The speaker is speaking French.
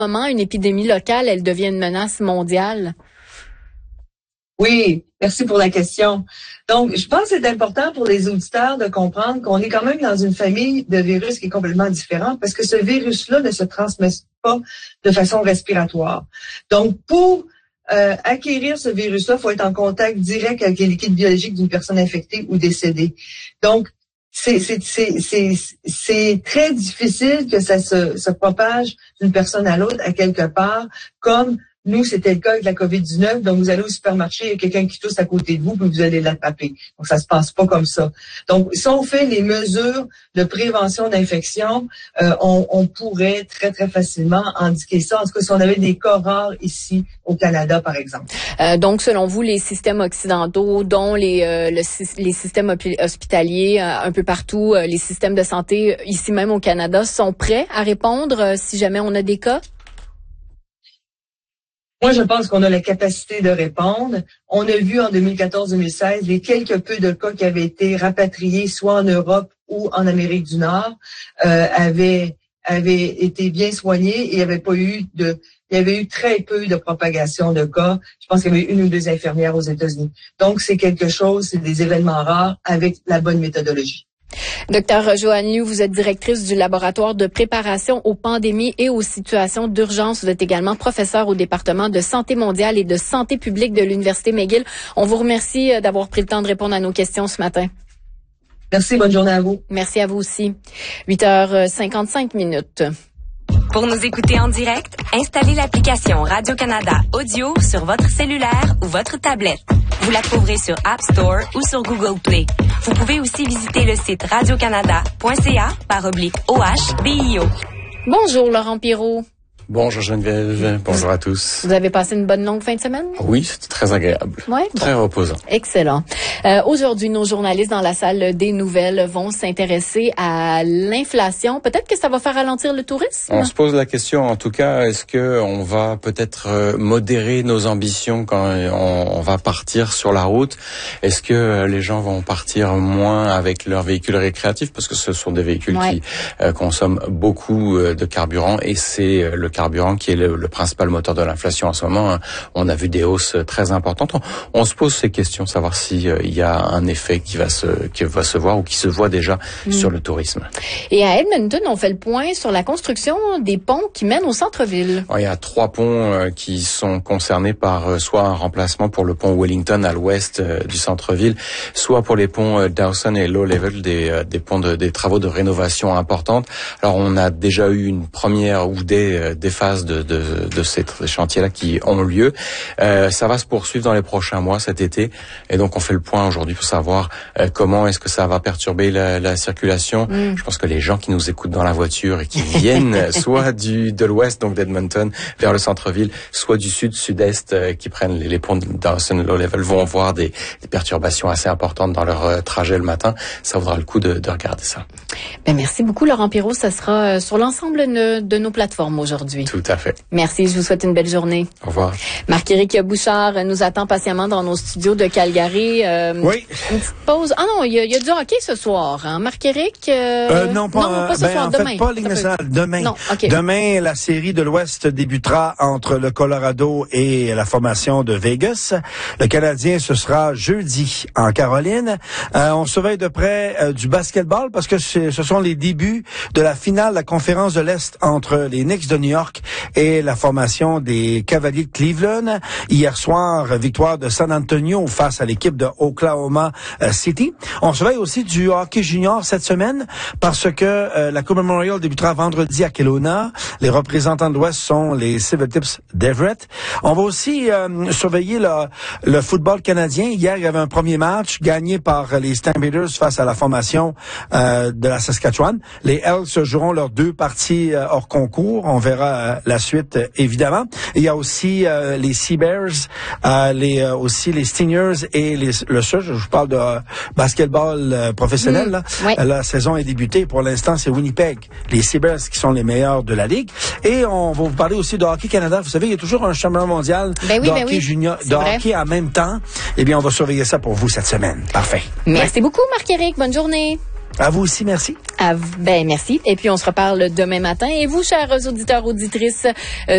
moment, une épidémie locale, elle devient une menace mondiale? Oui, merci pour la question. Donc, je pense que c'est important pour les auditeurs de comprendre qu'on est quand même dans une famille de virus qui est complètement différente parce que ce virus-là ne se transmet pas de façon respiratoire. Donc, pour acquérir ce virus-là, il faut être en contact direct avec les liquides biologiques d'une personne infectée ou décédée. Donc, c'est très difficile que ça se propage d'une personne à l'autre à quelque part, comme nous, c'était le cas avec la COVID-19. Donc, vous allez au supermarché, il y a quelqu'un qui tousse à côté de vous, puis vous allez l'attraper. Donc, ça se passe pas comme ça. Donc, si on fait les mesures de prévention d'infection, on pourrait très, très facilement indiquer ça. En tout cas, si on avait des cas rares ici au Canada, par exemple. Donc, selon vous, les systèmes occidentaux, dont les systèmes hospitaliers un peu partout, les systèmes de santé ici même au Canada, sont prêts à répondre si jamais on a des cas? Moi, je pense qu'on a la capacité de répondre. On a vu en 2014-2016 les quelque peu de cas qui avaient été rapatriés, soit en Europe ou en Amérique du Nord, avaient été bien soignés et il y avait eu très peu de propagation de cas. Je pense qu'il y avait 1 ou 2 infirmières aux États-Unis. Donc, c'est quelque chose, c'est des événements rares avec la bonne méthodologie. Docteur Joanne Liu, vous êtes directrice du laboratoire de préparation aux pandémies et aux situations d'urgence. Vous êtes également professeure au département de santé mondiale et de santé publique de l'Université McGill. On vous remercie d'avoir pris le temps de répondre à nos questions ce matin. Merci, bonne journée à vous. Merci à vous aussi. 8h55. Pour nous écouter en direct, installez l'application Radio-Canada Audio sur votre cellulaire ou votre tablette. Vous la trouverez sur App Store ou sur Google Play. Vous pouvez aussi visiter le site radiocanada.ca/OHBIO. Bonjour Laurent Pirot. Bonjour Geneviève, bonjour à tous. Vous avez passé une bonne longue fin de semaine? Oui, c'était très agréable. Ouais, très reposant. Excellent. Aujourd'hui, nos journalistes dans la salle des nouvelles vont s'intéresser à l'inflation. Peut-être que ça va faire ralentir le tourisme? On se pose la question, en tout cas, est-ce que on va peut-être modérer nos ambitions quand on va partir sur la route? Est-ce que les gens vont partir moins avec leurs véhicules récréatifs? Parce que ce sont des véhicules qui consomment beaucoup de carburant et c'est le carburant qui est le principal moteur de l'inflation en ce moment. On a vu des hausses très importantes. On se pose ces questions, savoir si il y a un effet qui va se voir ou qui se voit déjà sur le tourisme. Et à Edmonton, on fait le point sur la construction des ponts qui mènent au centre-ville. Il y a 3 ponts qui sont concernés par soit un remplacement pour le pont Wellington à l'ouest du centre-ville, soit pour les ponts Dawson et Low Level, des ponts des travaux de rénovation importantes. Alors on a déjà eu une première ou des phases de ces chantiers-là qui ont lieu. Ça va se poursuivre dans les prochains mois, cet été. Et donc, on fait le point aujourd'hui pour savoir comment est-ce que ça va perturber la circulation. Je pense que les gens qui nous écoutent dans la voiture et qui viennent soit de l'ouest, donc d'Edmonton, vers le centre-ville, soit du sud-sud-est, qui prennent les ponts de Dawson Low Level, vont voir des perturbations assez importantes dans leur trajet le matin. Ça vaudra le coup de regarder ça. Merci beaucoup, Laurent Pirot. Ça sera sur l'ensemble de nos plateformes aujourd'hui. Tout à fait. Merci, je vous souhaite une belle journée. Au revoir. Marc-Éric Bouchard nous attend patiemment dans nos studios de Calgary. Oui. Une petite pause. Ah non, il y a du hockey ce soir, hein, Marc-Éric? Non, pas ce soir, demain. Pas Ligue nationale, demain. Non, okay. Demain, la série de l'Ouest débutera entre le Colorado et la formation de Vegas. Le Canadien, ce sera jeudi en Caroline. On surveille de près du basketball parce que ce sont les débuts de la finale de la conférence de l'Est entre les Knicks de New York et la formation des Cavaliers de Cleveland. Hier soir, victoire de San Antonio face à l'équipe de Oklahoma City. On surveille aussi du hockey junior cette semaine parce que la Coupe Memorial débutera vendredi à Kelowna. Les représentants de l'Ouest sont les Silvertips d'Everett. On va aussi surveiller le football canadien. Hier, il y avait un premier match gagné par les Stampeders face à la formation de la Saskatchewan. Les Elks joueront leurs 2 parties hors concours. On verra la suite, évidemment. Il y a aussi les Sea Bears, aussi les Stingers et le Surge. Je vous parle de basketball professionnel. Là. Oui. La saison est débutée. Pour l'instant, c'est Winnipeg, les Sea Bears qui sont les meilleurs de la Ligue. Et on va vous parler aussi de Hockey Canada. Vous savez, il y a toujours un championnat mondial de hockey junior, de hockey en même temps. Eh bien, on va surveiller ça pour vous cette semaine. Parfait. Merci beaucoup, Marc-Éric. Bonne journée. À vous aussi, merci. Merci. Et puis, on se reparle demain matin. Et vous, chers auditeurs, auditrices,